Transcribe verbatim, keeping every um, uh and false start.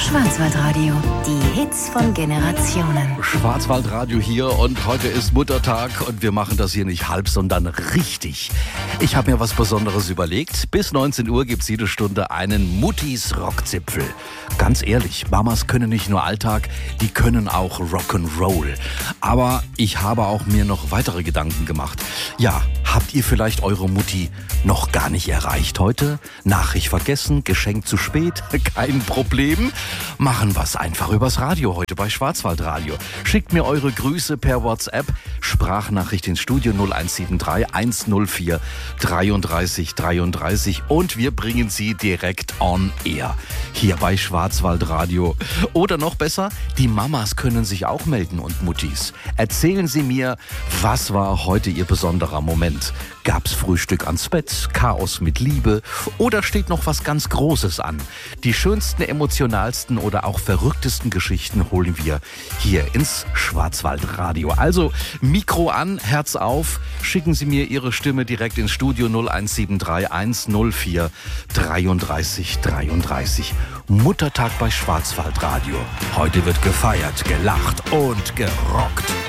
Schwarzwaldradio, die Hits von Generationen. Schwarzwaldradio hier und heute ist Muttertag und wir machen das hier nicht halb, sondern richtig. Ich habe mir was Besonderes überlegt. Bis neunzehn Uhr gibt's jede Stunde einen Muttis Rockzipfel. Ganz ehrlich, Mamas können nicht nur Alltag, die können auch Rock'n'Roll. Aber ich habe auch mir noch weitere Gedanken gemacht. Ja, habt ihr vielleicht eure Mutti noch gar nicht erreicht heute? Nachricht vergessen, Geschenk zu spät, kein Problem. Machen wir's einfach übers Radio heute bei Schwarzwaldradio. Schickt mir eure Grüße per WhatsApp, Sprachnachricht ins Studio null eins sieben drei eins null vier dreiunddreißig dreiunddreißig und wir bringen sie direkt on air hier bei Schwarzwaldradio. Oder noch besser, die Mamas können sich auch melden und Muttis. Erzählen Sie mir, was war heute Ihr besonderer Moment? Gab's Frühstück ans Bett, Chaos mit Liebe oder steht noch was ganz Großes an? Die schönsten, emotionalsten oder auch verrücktesten Geschichten holen wir hier ins Schwarzwaldradio. Also Mikro an, Herz auf, schicken Sie mir Ihre Stimme direkt ins Studio null eins sieben drei eins null vier dreiunddreißig dreiunddreißig. Muttertag bei Schwarzwaldradio. Heute wird gefeiert, gelacht und gerockt.